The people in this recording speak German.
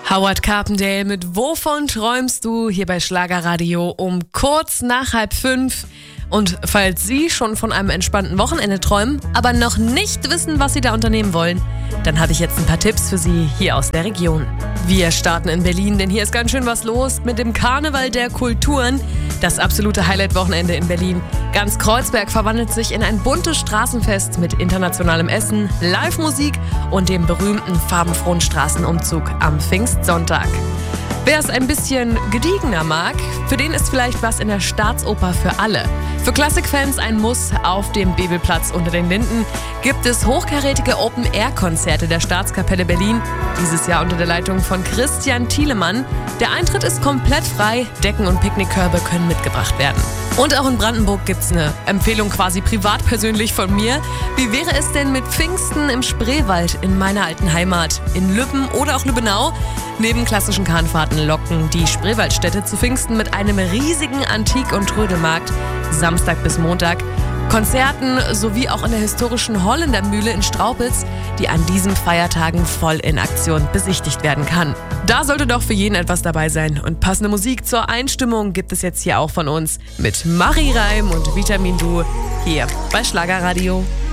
Howard Carpendale mit Wovon träumst du? Hier bei Schlagerradio um kurz nach 4:30. Und falls Sie schon von einem entspannten Wochenende träumen, aber noch nicht wissen, was Sie da unternehmen wollen, dann habe ich jetzt ein paar Tipps für Sie hier aus der Region. Wir starten in Berlin, denn hier ist ganz schön was los mit dem Karneval der Kulturen. Das absolute Highlight-Wochenende in Berlin. Ganz Kreuzberg verwandelt sich in ein buntes Straßenfest mit internationalem Essen, Live-Musik und dem berühmten farbenfrohen Straßenumzug am Pfingstsonntag. Wer es ein bisschen gediegener mag, für den ist vielleicht was in der Staatsoper für alle. Für Klassikfans ein Muss. Auf dem Bebelplatz unter den Linden gibt es hochkarätige Open-Air-Konzerte der Staatskapelle Berlin. Dieses Jahr unter der Leitung von Christian Thielemann. Der Eintritt ist komplett frei, Decken und Picknickkörbe können mitgebracht werden. Und auch in Brandenburg gibt's eine Empfehlung quasi privat persönlich von mir. Wie wäre es denn mit Pfingsten im Spreewald in meiner alten Heimat? In Lübben oder auch Lübbenau? Neben klassischen Kahnfahrten locken die Spreewaldstädte zu Pfingsten mit einem riesigen Antik- und Trödelmarkt, Samstag bis Montag, Konzerten sowie auch in der historischen Holländermühle in Straubitz, die an diesen Feiertagen voll in Aktion besichtigt werden kann. Da sollte doch für jeden etwas dabei sein. Und passende Musik zur Einstimmung gibt es jetzt hier auch von uns mit Marie Reim und Vitamin Du hier bei Schlagerradio.